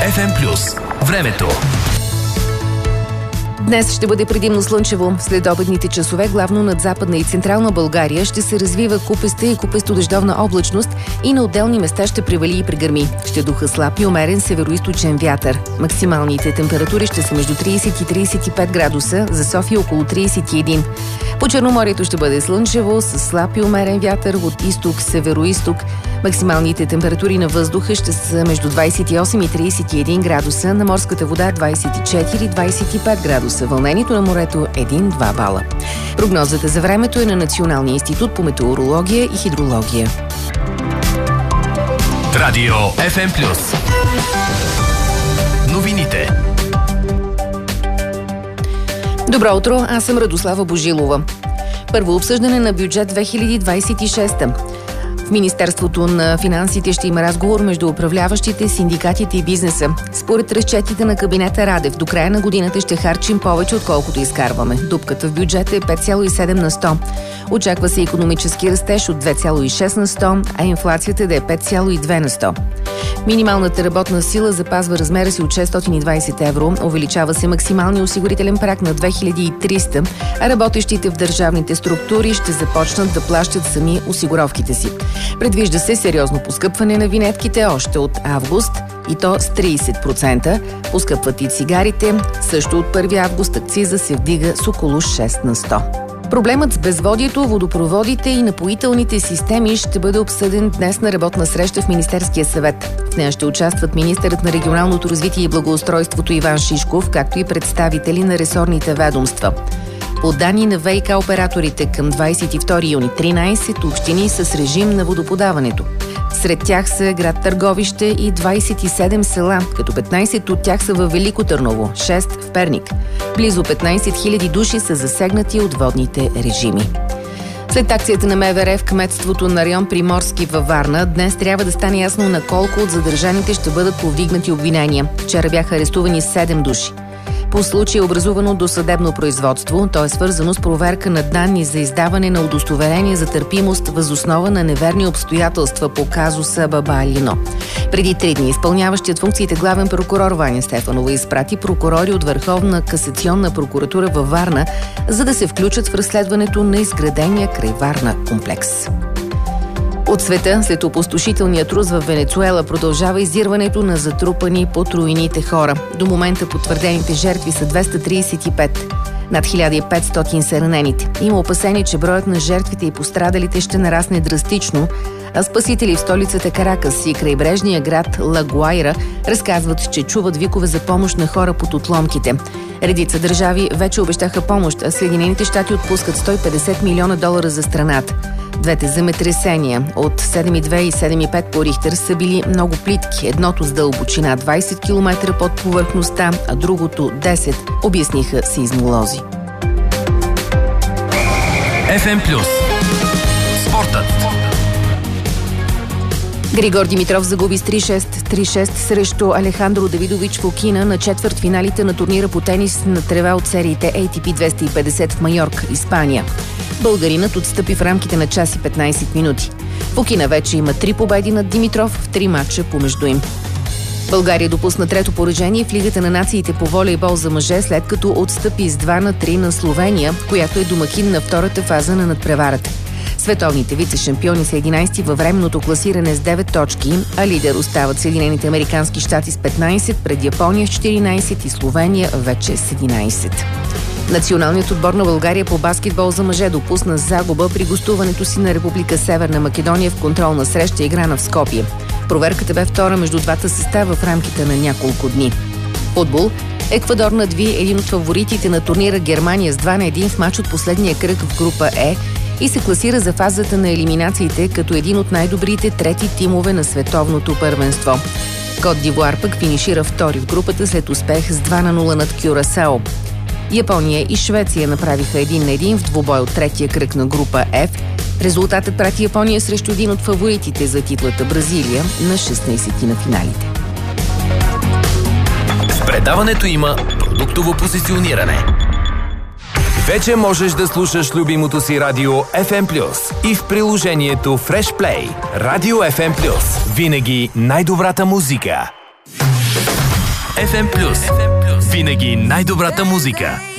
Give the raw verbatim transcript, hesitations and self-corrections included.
Еф Ем плюс. Времето. Днес ще бъде предимно слънчево. След обедните часове, главно над Западна и Централна България, ще се развива купеста и купесто-дъждовна облачност и на отделни места ще превали и прегърми. Ще духа слаб и умерен североизточен вятър. Максималните температури ще са между трийсет и трийсет и пет градуса, за София около трийсет и един. По Черноморието ще бъде слънчево, с слаб и умерен вятър от изток, североизток. Максималните температури на въздуха ще са между двайсет и осем и трийсет и един градуса, на морската вода двайсет и четири до двайсет и пет градуса. Вълнението на морето един-два бала. Прогнозата за времето е на Националния институт по метеорология и хидрология. Радио Еф Ем плюс. Новините. Добро утро, аз съм Радослава Божилова. Първо обсъждане на бюджет две хиляди двайсет и шеста. В Министерството на финансите ще има разговор между управляващите, синдикатите и бизнеса. Според разчетите на кабинета Радев, до края на годината ще харчим повече, отколкото изкарваме. Дупката в бюджета е пет цяло и седем на сто. Очаква се икономически растеж от две цяло и шест на сто, а инфлацията да е пет цяло и две на сто. Минималната работна сила запазва размера си от шестстотин и двайсет евро, увеличава се максималния осигурителен праг на две хиляди и триста, а работещите в държавните структури ще започнат да плащат сами осигуровките си. Предвижда се сериозно поскъпване на винетките още от август, и то с трийсет процента. Поскъпват и цигарите. Също от първи август акциза се вдига с около шест на сто. Проблемът с безводието, водопроводите и напоителните системи ще бъде обсъден днес на работна среща в Министерския съвет. В нея ще участват министърът на регионалното развитие и благоустройството Иван Шишков, както и представители на ресорните ведомства. По данни на ВиК операторите към двайсет и втори юни, тринайсет общини с режим на водоподаването. Сред тях са град Търговище и двайсет и седем села, като петнайсет от тях са във Велико Търново, шест в Перник. Близо петнайсет хиляди души са засегнати от водните режими. След акцията на МВР в кметството на район Приморски във Варна, днес трябва да стане ясно на колко от задържаните ще бъдат повдигнати обвинения. Вчера бяха арестувани седем души. По случай е образувано досъдебно производство. То е свързано с проверка на данни за издаване на удостоверение за търпимост въз основа на неверни обстоятелства по казуса Баба Алино. Преди три дни изпълняващият функциите главен прокурор Ваня Стефанова изпрати прокурори от Върховна касационна прокуратура във Варна, за да се включат в разследването на изградения край Варна комплекс. От света, след опустошителния трус в Венецуела, продължава издирването на затрупани под руините хора. До момента потвърдените жертви са двеста трийсет и пет. Над хиляда и петстотин са ранените. Има опасение, че броят на жертвите и пострадалите ще нарасне драстично, а спасители в столицата Каракас и крайбрежния град Ла Гуайра разказват, че чуват викове за помощ на хора под отломките. Редица държави вече обещаха помощ, а Съединените щати отпускат сто и петдесет милиона долара за страната. Двете земетресения от седем цяло и две и седем цяло и пет по Рихтер са били много плитки. Едното с дълбочина двайсет километра под повърхността, а другото десет, обясниха сеизмолози. Еф Ем плюс. Спортът. Григор Димитров загуби с три шест, три шест срещу Алехандро Давидович Фокина на четвъртфиналите на турнира по тенис на трева от сериите Ей Ти Пи двеста и петдесет в Майорка, Испания. Българинът отстъпи в рамките на час и петнайсет минути. Фокина вече има три победи над Димитров в три матча помежду им. България допусна трето поражение в Лигата на нациите по волейбол за мъже, след като отстъпи с два на три на Словения, която е домакин на втората фаза на надпреварата. Световните вице-шампиони са единайсети във временното класиране с девет точки, а лидер остават Съединените американски щати с петнайсет, пред Япония с четиринайсет и Словения вече с единайсет. Националният отбор на България по баскетбол за мъже допусна загуба при гостуването си на Република Северна Македония в контролна среща, играна в Скопие. Проверката бе втора между двата състава в рамките на няколко дни. Футбол. Еквадор надви един от фаворитите на турнира Германия с два на един в мач от последния кръг в група Е и се класира за фазата на елиминациите като един от най-добрите трети тимове на световното първенство. Кот д'Ивуар пък финишира втори в групата след успех с два на нула над Кюрасао. Япония и Швеция направиха един на един в двубой от третия кръг на група Ф. Резултатът прати Япония срещу един от фаворитите за титлата Бразилия на шестнайсети на финалите. В предаването има продуктово позициониране. Вече можеш да слушаш любимото си радио Еф Ем плюс и в приложението Fresh Play. Радио Еф Ем плюс. Винаги най-добрата музика. еф ем плюс. Винаги най-добрата музика.